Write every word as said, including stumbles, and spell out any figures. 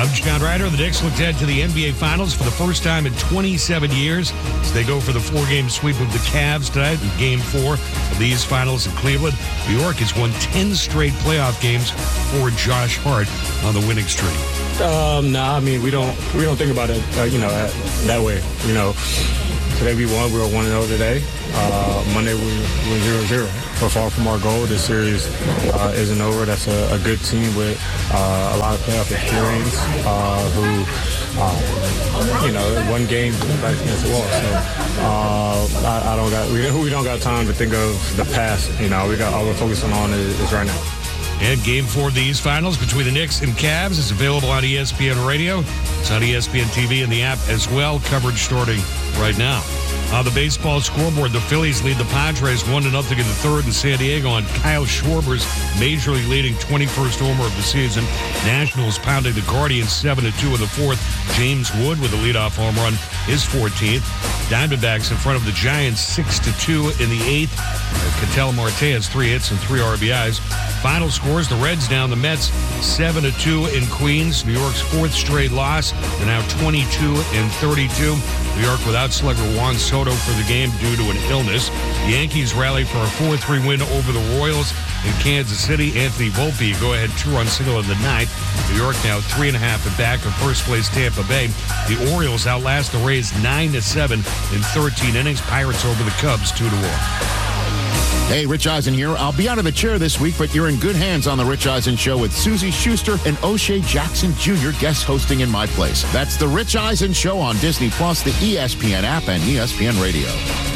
I'm John Ryder. The Knicks looked ahead to the N B A Finals for the first time in twenty-seven years as they go for the four-game sweep of the Cavs tonight in Game four of these finals in Cleveland. New York has won ten straight playoff games for Josh Hart on the winning streak. Um, nah, I mean, we don't we don't think about it, uh, you know, that, that way. You know, today we won. We were one and zero today. Uh, Monday we were zero zero. We're far from our goal. This series uh, isn't over. That's a, a good team with uh, a lot of playoff experience. Uh, who, uh, you know, one game back against the wall. So uh, I, I don't got we, we don't got time to think of the past. You know, we got all we're focusing on is, is right now. And Game four of these finals between the Knicks and Cavs is available on E S P N Radio. It's on E S P N T V and the app as well. Coverage starting right now. On the baseball scoreboard, the Phillies lead the Padres one to nothing in the third in San Diego on Kyle Schwarber's major league leading twenty-first homer of the season. Nationals pounding the Guardians seven to two in the fourth. James Wood with a leadoff home run, his fourteenth. Diamondbacks in front of the Giants six to two in the eighth. Ketel Marte has three hits and three R B Is. Final scores, the Reds down the Mets seven to two in Queens. New York's fourth straight loss. They're now twenty-two and thirty-two. New York without slugger Juan Soto for the game due to an illness. The Yankees rally for a four three win over the Royals in Kansas City. Anthony Volpe go-ahead two-run single in the ninth. New York now three and a half and back of first place Tampa Bay. The Orioles outlast the Rays nine to seven in thirteen innings. Pirates over the Cubs two to one. Hey, Rich Eisen here. I'll be out of the chair this week, but you're in good hands on The Rich Eisen Show with Susie Schuster and O'Shea Jackson Junior guest hosting in my place. That's The Rich Eisen Show on Disney Plus, the E S P N app, and E S P N Radio.